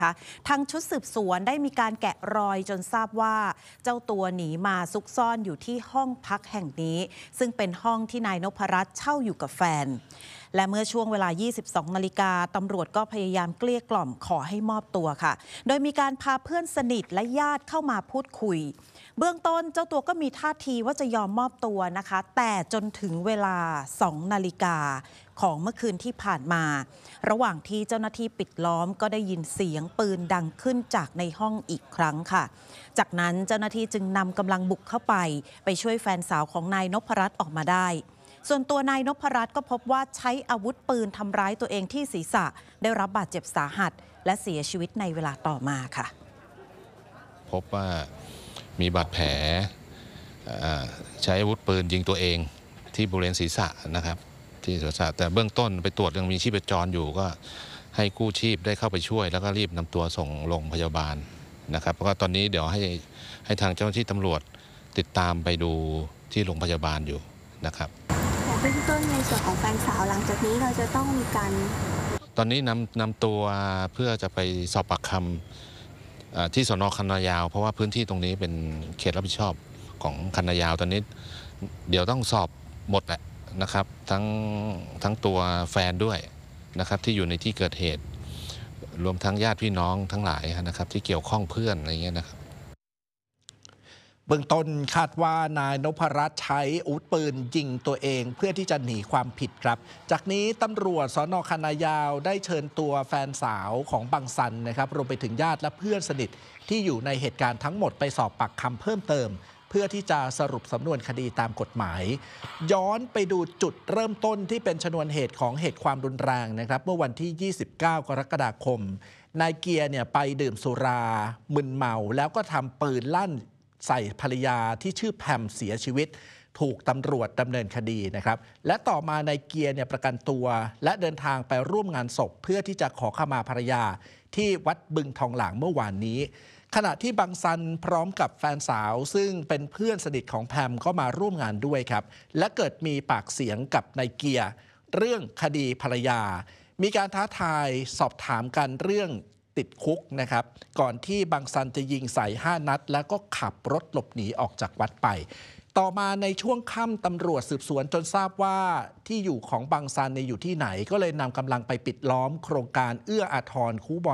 ทางชุดสืบสวนได้มีการแกะรอยจนทราบว่าเจ้าตัวหนีมาซุกซ่อนอยู่ที่ห้องพักแห่งนี้ซึ่งเป็นห้องที่นายนพรัตน์เช่าอยู่กับแฟนและเมื่อช่วงเวลา 22 นาฬิกาตำรวจก็พยายามเกลี้ยกล่อมขอให้มอบตัวค่ะโดยมีการพาเพื่อนสนิทและญาติเข้ามาพูดคุยเบื้องต้นเจ้าตัวก็มีท่าทีว่าจะยอมมอบตัวนะคะแต่จนถึงเวลา 2 นาฬิกาของเมื่อคืนที่ผ่านมาระหว่างที่เจ้าหน้าที่ปิดล้อมก็ได้ยินเสียงปืนดังขึ้นจากในห้องอีกครั้งค่ะจากนั้นเจ้าหน้าที่จึงนำกำลังบุกเข้าไปช่วยแฟนสาวของนายนพรัตน์ออกมาได้ส่วนตัวนายนพรัตน์ก็พบว่าใช้อาวุธปืนทำร้ายตัวเองที่ศีรษะได้รับบาดเจ็บสาหัสและเสียชีวิตในเวลาต่อมาค่ะพบว่ามีบาดแผลใช้อาวุธปืนยิงตัวเองที่บริเวณศีรษะนะครับที่ศีรษะแต่เบื้องต้นไปตรวจยังมีชีพจรอยู่ก็ให้กู้ชีพได้เข้าไปช่วยแล้วก็รีบนำตัวส่งโรงพยาบาลนะครับแล้วก็ตอนนี้เดี๋ยวให้ทางเจ้าหน้าที่ตำรวจติดตามไปดูที่โรงพยาบาลอยู่นะครับแต่เบื้องต้นในส่วนของแฟนสาวหลังจากนี้เราจะต้องมีการตอนนี้นำตัวเพื่อจะไปสอบปากคำที่สน.คันนายาวเพราะว่าพื้นที่ตรงนี้เป็นเขตรับผิดชอบของคันนายาวตอนนี้เดี๋ยวต้องสอบหมดแหละนะครับทั้งตัวแฟนด้วยนะครับที่อยู่ในที่เกิดเหตุรวมทั้งญาติพี่น้องทั้งหลายนะครับที่เกี่ยวข้องเพื่อนอะไรเงี้ยนะครับเบื้องต้นคาดว่านายนพรัตน์ใช้อาวุธปืนยิงตัวเองเพื่อที่จะหนีความผิดครับจากนี้ตำรวจสน.คันนายาวได้เชิญตัวแฟนสาวของบังซันนะครับรวมไปถึงญาติและเพื่อนสนิทที่อยู่ในเหตุการณ์ทั้งหมดไปสอบปากคำเพิ่มเติมเพื่อที่จะสรุปสำนวนคดีตามกฎหมายย้อนไปดูจุดเริ่มต้นที่เป็นชนวนเหตุของเหตุความรุนแรงนะครับเมื่อวันที่ 29 กรกฎาคมนายเกียร์เนี่ยไปดื่มสุรามึนเมาแล้วก็ทำปืนลั่นใส่ภรรยาที่ชื่อแพมเสียชีวิตถูกตำรวจดำเนินคดีนะครับและต่อมานายเกียร์เนี่ยประกันตัวและเดินทางไปร่วมงานศพเพื่อที่จะขอขมาภรรยาที่วัดบึงทองหลางเมื่อวานนี้ขณะที่บังซันพร้อมกับแฟนสาวซึ่งเป็นเพื่อนสนิทของแพมก็มาร่วมงานด้วยครับและเกิดมีปากเสียงกับนายเกียร์เรื่องคดีภรรยามีการท้าทายสอบถามกันเรื่องติดคุกนะครับก่อนที่บังซันจะยิงใส่5 นัดแล้วก็ขับรถหลบหนีออกจากวัดไปต่อมาในช่วงค่ำตำรวจสืบสวนจนทราบว่าที่อยู่ของบังซันอยู่ที่ไหนก็เลยนำกำลังไปปิดล้อมโครงการเอื้ออาทรคูบอน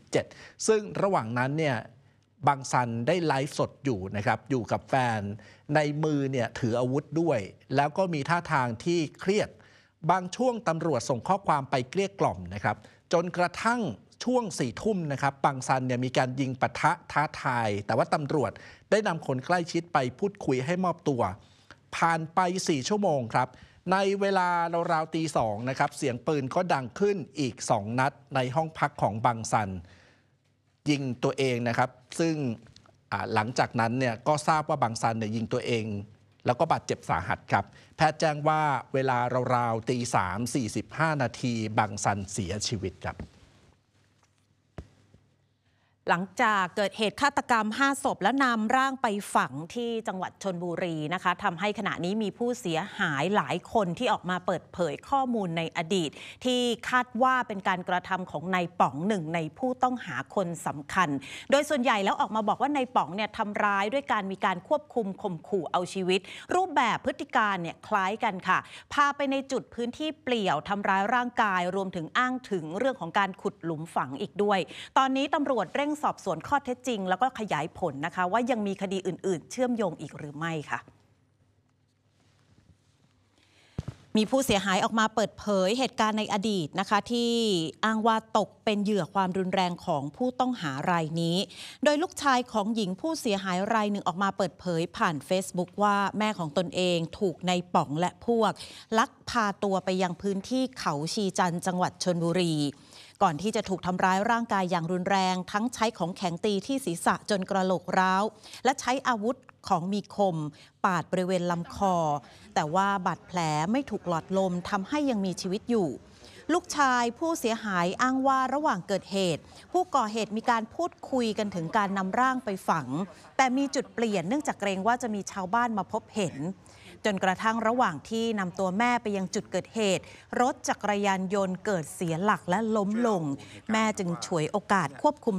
27ซึ่งระหว่างนั้นเนี่ยบังซันได้ไลฟ์สดอยู่นะครับอยู่กับแฟนในมือเนี่ยถืออาวุธด้วยแล้วก็มีท่าทางที่เครียดบางช่วงตำรวจส่งข้อความไปเกลี้ยกล่อมนะครับจนกระทั่งช่วง4 ทุ่มนะครับบังซันเนี่ยมีการยิงปะทะท้าทายแต่ว่าตำรวจได้นำคนใกล้ชิดไปพูดคุยให้มอบตัวผ่านไป4 ชั่วโมงครับในเวลาราวๆตี 2นะครับเสียงปืนก็ดังขึ้นอีก2 นัดในห้องพักของบังซันยิงตัวเองนะครับซึ่งหลังจากนั้นเนี่ยก็ทราบว่าบังซันเนี่ยยิงตัวเองแล้วก็บาดเจ็บสาหัสครับแพทย์แจ้งว่าเวลาราวๆตี 3:45 นาทีบังซันเสียชีวิตครับหลังจากเกิดเหตุฆาตกรรม5 ศพแล้วนำร่างไปฝังที่จังหวัดชลบุรีนะคะทำให้ขณะนี้มีผู้เสียหายหลายคนที่ออกมาเปิดเผยข้อมูลในอดีตที่คาดว่าเป็นการกระทำของนายป๋องหนึ่งในผู้ต้องหาคนสำคัญโดยส่วนใหญ่แล้วออกมาบอกว่านายป๋องเนี่ยทำร้ายด้วยการมีการควบคุมข่มขู่เอาชีวิตรูปแบบพฤติการเนี่ยคล้ายกันค่ะพาไปในจุดพื้นที่เปลี่ยวทำร้ายร่างกายรวมถึงอ้างถึงเรื่องของการขุดหลุมฝังอีกด้วยตอนนี้ตำรวจเร่งสอบสวนข้อเท็จจริงแล้วก็ขยายผลนะคะว่ายังมีคดีอื่นๆเชื่อมโยงอีกหรือไม่ค่ะมีผู้เสียหายออกมาเปิดเผยเหตุการณ์ในอดีตนะคะที่อ้างว่าตกเป็นเหยื่อความรุนแรงของผู้ต้องหารายนี้โดยลูกชายของหญิงผู้เสียหายรายหนึ่งออกมาเปิดเผยผ่าน Facebook ว่าแม่ของตนเองถูกนายป๋องและพวกลักพาตัวไปยังพื้นที่เขาชีจันทร์จังหวัดชลบุรีก่อนที่จะถูกทำร้ายร่างกายอย่างรุนแรงทั้งใช้ของแข็งตีที่ศีรษะจนกระโหลกร้าวและใช้อาวุธของมีคมปาดบริเวณลำคอแต่ว่าบาดแผลไม่ถูกหลอดลมทำให้ยังมีชีวิตอยู่ลูกชายผู้เสียหายอ้างว่าระหว่างเกิดเหตุผู้ก่อเหตุมีการพูดคุยกันถึงการนำร่างไปฝังแต่มีจุดเปลี่ยนเนื่องจากเกรงว่าจะมีชาวบ้านมาพบเห็นจนกระทั่งระหว่างที่นำตัวแม่ไปยังจุดเกิดเหตุรถจักรยานยนต์เกิดเสียหลักและล้มลงแม่จึงฉวยโอกาสควบคุม